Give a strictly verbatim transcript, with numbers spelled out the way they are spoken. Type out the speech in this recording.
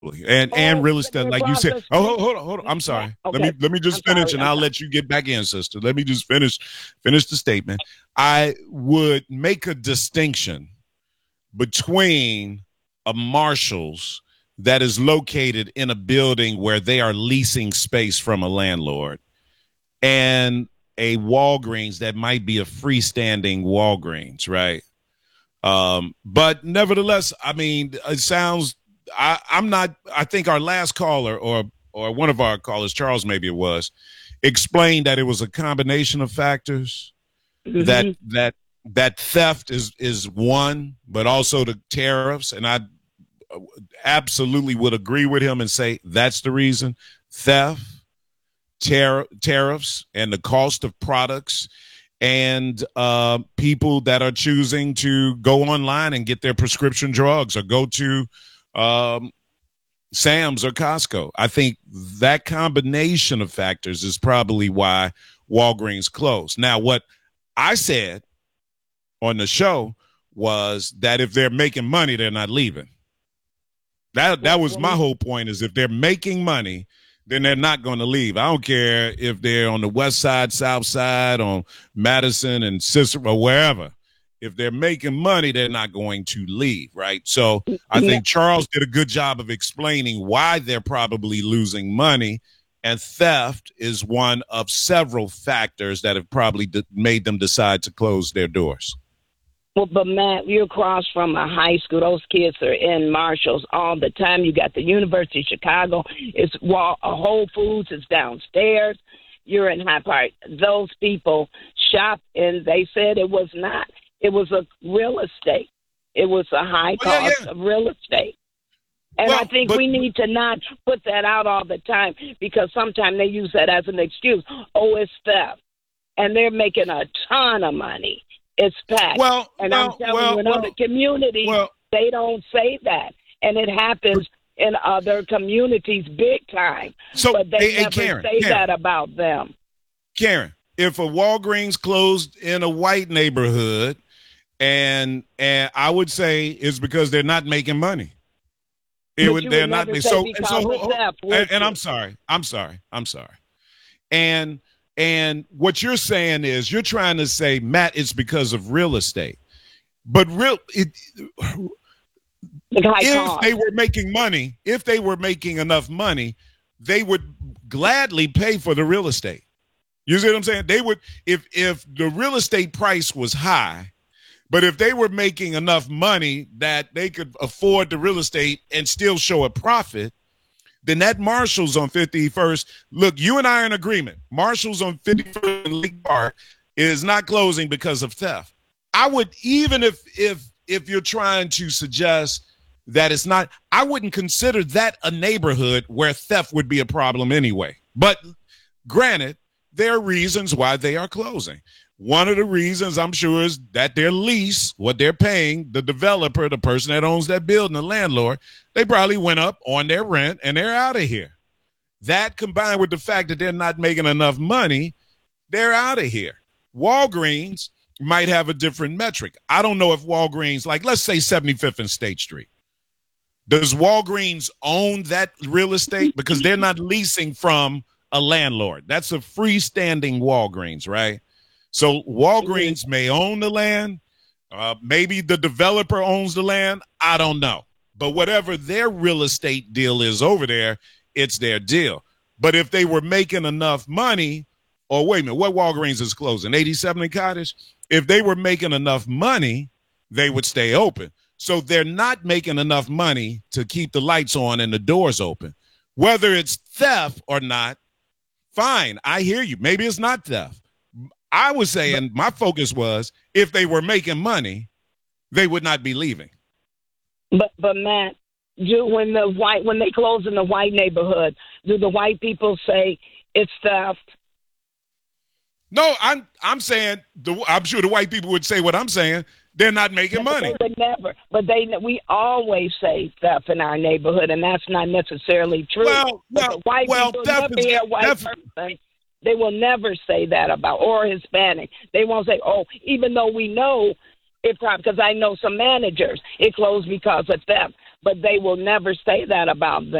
And and Oh, real but estate, they're like you across said. the Oh, hold, street. hold on, hold on. I'm Yeah. sorry. Let me Okay. let me I'm just finish, sorry. and I'm I'll sorry. let you get back in, sister. Let me just finish finish the statement. I would make a distinction between a Marshalls that is located in a building where they are leasing space from a landlord and a Walgreens that might be a freestanding Walgreens, right? Um, but nevertheless, I mean, it sounds. I, I'm not. I think our last caller, or or one of our callers, Charles, maybe it was, explained that it was a combination of factors. That Hmm. that that theft is is one, but also the tariffs, and I absolutely would agree with him and say that's the reason. Theft, tar- tariffs, and the cost of products and uh, people that are choosing to go online and get their prescription drugs or go to um, Sam's or Costco. I think that combination of factors is probably why Walgreens closed. Now, what I said on the show was that if they're making money, they're not leaving. That that Well, was my well, whole point is if they're making money, then they're not going to leave. I don't care if they're on the west side, south side, on Madison and Cicero, or wherever. If they're making money, they're not going to leave, right? So I yeah. think Charles did a good job of explaining why they're probably losing money. And theft is one of several factors that have probably de- made them decide to close their doors. Well, but Matt, you're across from a high school. Those kids are in Marshalls all the time. You got the University of Chicago. It's Wal- a Whole Foods is downstairs. You're in High Park. Those people shop, and they said it was not. It was a real estate. It was a high Oh, yeah, cost yeah. of real estate. And I Well, think but we need to not put that out all the time because sometimes they use that as an excuse. Oh, it's theft. And they're making a ton of money. It's packed. well, And I'm well, telling you, well, in other well, communities, well. they don't say that. And it happens in other communities big time. So, But hey, they hey never Karen, say Karen, that about them. Karen, if a Walgreens closed in a white neighborhood, and and I would say it's because they're not making money. It But would you they're would not never say so and because so. of theft, And, would and I'm you? sorry, I'm sorry, I'm sorry. And and what you're saying is you're trying to say, Matt, it's because of real estate, but real it, The high if cost. they were making money, if they were making enough money, they would gladly pay for the real estate. You see what I'm saying? They would if if the real estate price was high, but if they were making enough money that they could afford the real estate and still show a profit, then that Marshalls on fifty-first, look, you and I are in agreement. Marshalls on fifty-first and Lake Park is not closing because of theft. I would even if if if you're trying to suggest that it's not, I wouldn't consider that a neighborhood where theft would be a problem anyway. But granted, there are reasons why they are closing. One of the reasons I'm sure is that their lease, what they're paying, the developer, the person that owns that building, the landlord, they probably went up on their rent and they're out of here. That combined with the fact that they're not making enough money, they're out of here. Walgreens might have a different metric. I don't know if Walgreens, like let's say seventy-fifth and State Street, does Walgreens own that real estate? Because they're not leasing from a landlord. That's a freestanding Walgreens, right? So Mhm. Walgreens may own the land. Uh, maybe the developer owns the land. I don't know. But whatever their real estate deal is over there, it's their deal. But if they were making enough money, or wait a minute, what Walgreens is closing? eighty-seven and Cottage? If they were making enough money, they would stay open. So they're not making enough money to keep the lights on and the doors open. Whether it's theft or not, fine. I hear you. Maybe it's not theft. I was But, saying my focus was if they were making money, they would not be leaving. but, but Matt, do when the white when they close in the white neighborhood, do the white people say it's theft? No, I'm I'm saying the, I'm sure the white people would say what I'm saying. They're not making Yeah, but they money. would never. But they, we always say theft in our neighborhood, and that's not necessarily true. Well, But the well, white well, people theft never is hear a white theft. person. They will never say that about or Hispanic. They won't say, "Oh," even though we know it probably because I know some managers it closed because of theft. but they will never say that about them.